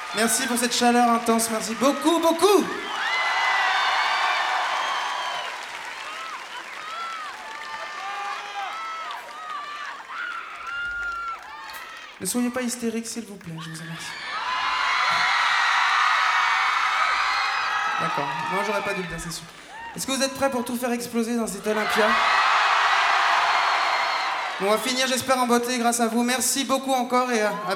Merci pour cette chaleur intense, merci beaucoup, beaucoup. Ne soyez pas hystériques, s'il vous plaît, je vous remercie. D'accord, moi j'aurais pas dû le dire, c'est sûr. Est-ce que vous êtes prêts pour tout faire exploser dans cet Olympia? On va finir, j'espère, en beauté grâce à vous. Merci beaucoup encore et à bientôt.